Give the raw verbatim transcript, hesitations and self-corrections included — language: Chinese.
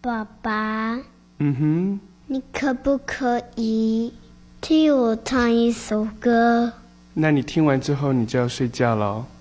爸爸， 嗯哼， 你可不可以替我唱一首歌？ 那你听完之后你就要睡觉了哦。